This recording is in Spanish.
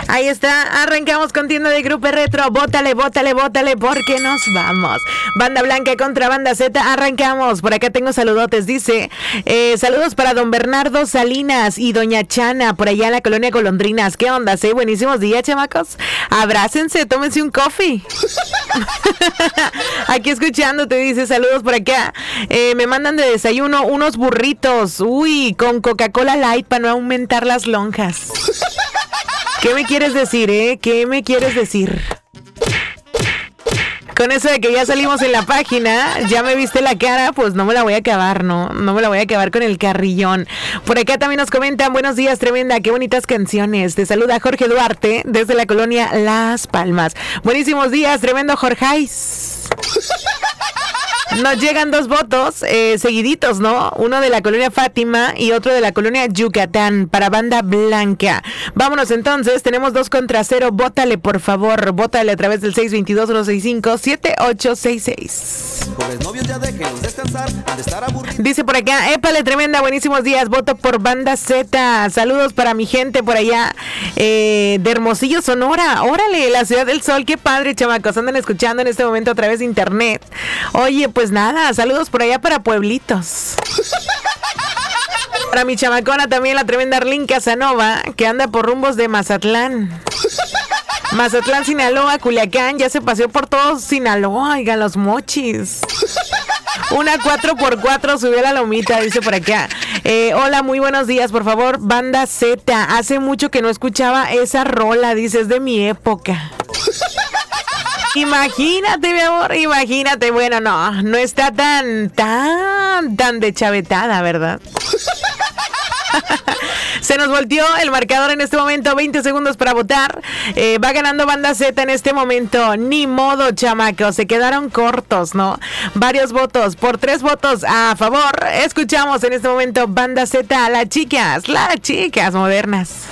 Ahí está, arrancamos con tienda de Grupo Retro. Bótale, bótale, bótale, porque nos vamos. Banda Blanca contra Banda Z, arrancamos. Por acá tengo saludotes, dice, saludos para don Bernardo Salinas y doña Chana, por allá en la colonia Golondrinas. ¿Qué onda? ¿Sí? Buenísimos días, chamacos. Abrácense, tómense un coffee. Aquí escuchándote, dice, saludos por acá. Me mandan de desayuno unos burritos, uy, con Coca-Cola Light para no aumentar las lonjas. ¿Qué me quieres decir, ¿Qué me quieres decir? Con eso de que ya salimos en la página, ya me viste la cara, pues no me la voy a acabar, no me la voy a acabar con el carrillón. Por acá también nos comentan, buenos días, tremenda, qué bonitas canciones. Te saluda Jorge Duarte desde la colonia Las Palmas. Buenísimos días, tremendo Jorgeis. Nos llegan 2 votos seguiditos, ¿no? Uno de la colonia Fátima y otro de la colonia Yucatán para Banda Blanca. Vámonos entonces, tenemos 2 contra 0. Bótale, por favor, bótale a través del 622-165-7866. Dice por acá, épale, tremenda, buenísimos días, voto por Banda Z. Saludos para mi gente por allá de Hermosillo, Sonora. Órale, la Ciudad del Sol, qué padre, chamacos, andan escuchando en este momento a través de internet. Oye, pues nada, saludos por allá para Pueblitos. Para mi chamacona también, la tremenda Arlín Casanova, que anda por rumbos de Mazatlán. Mazatlán, Sinaloa, Culiacán, ya se paseó por todo Sinaloa, oigan, los mochis. Una 4x4 subió la lomita, dice por acá. Hola, muy buenos días, por favor, Banda Z. Hace mucho que no escuchaba esa rola, dice, es de mi época. Imagínate, mi amor, imagínate. Bueno, no está tan de chavetada, ¿verdad? Se nos volteó el marcador en este momento, 20 segundos para votar. Va ganando Banda Z en este momento. Ni modo, chamacos, se quedaron cortos, ¿no? Varios votos, por 3 votos a favor. Escuchamos en este momento Banda Z, las chicas modernas.